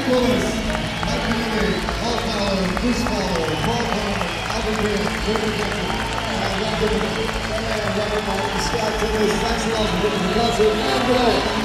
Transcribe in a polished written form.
Willis, Mike Kennedy, Paul Fowler, Bruce Fowler, Paul Coleman, Albert Grant, David Johnson, and Robert Martin, Scott Timmons. Thanks a lot for being here. And